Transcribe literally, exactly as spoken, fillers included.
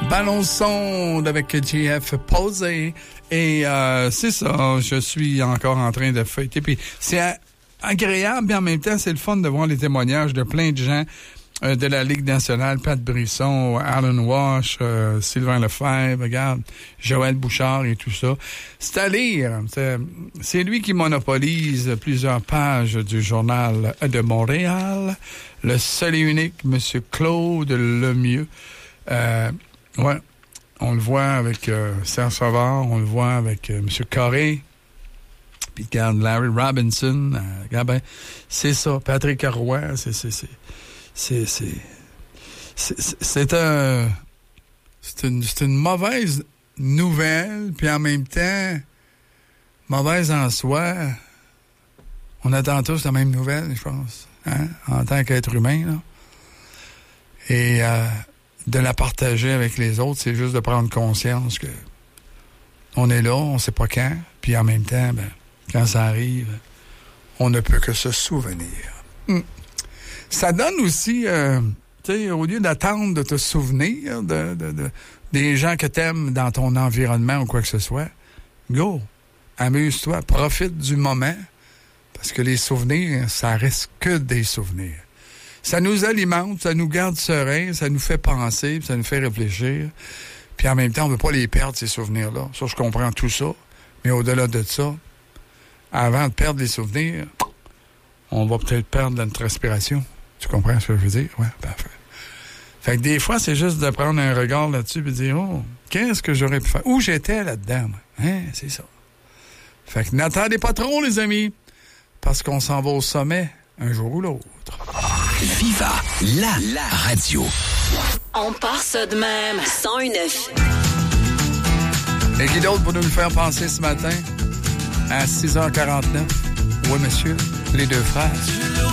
Ballon sonde avec J F Posey. Et euh, c'est ça, je suis encore en train de feuilleter. Puis c'est a- agréable, mais en même temps, c'est le fun de voir les témoignages de plein de gens euh, de la Ligue nationale. Pat Brisson, Alan Walsh, euh, Sylvain Lefebvre, regarde, Joël Bouchard et tout ça. C'est à lire. C'est, c'est lui qui monopolise plusieurs pages du Journal de Montréal. Le seul et unique, M. Claude Lemieux. Euh, ouais, on le voit avec euh, Serge Savard, on le voit avec euh, M. Corré, puis regarde Larry Robinson, euh, regarde, ben, c'est ça, Patrick Roy, c'est c'est c'est c'est c'est c'est, c'est, c'est un c'est une c'est une mauvaise nouvelle, puis en même temps mauvaise en soi. On attend tous la même nouvelle, je pense, hein, en tant qu'être humain, là. Et euh, de la partager avec les autres, c'est juste de prendre conscience que on est là, on sait pas quand, puis en même temps, ben, quand ça arrive, on ne peut que se souvenir. Hum. Ça donne aussi, euh, tu sais, au lieu d'attendre de te souvenir de, de, de, des gens que t'aimes dans ton environnement ou quoi que ce soit, go, amuse-toi, profite du moment, parce que les souvenirs, ça reste que des souvenirs. Ça nous alimente, ça nous garde sereins, ça nous fait penser, ça nous fait réfléchir. Puis en même temps, on ne veut pas les perdre, ces souvenirs-là. Ça, je comprends tout ça. Mais au-delà de ça, avant de perdre les souvenirs, on va peut-être perdre notre respiration. Tu comprends ce que je veux dire? Oui, parfait. Fait que des fois, c'est juste de prendre un regard là-dessus et de dire, oh, qu'est-ce que j'aurais pu faire? Où j'étais là-dedans, moi? Hein? C'est ça. Fait que n'attendez pas trop, les amis, parce qu'on s'en va au sommet un jour ou l'autre. Viva la, la radio. On part ça de même. cent un neuf. Et qui d'autre pour nous le faire penser ce matin à six heures quarante-neuf? Oui, monsieur, les deux frères.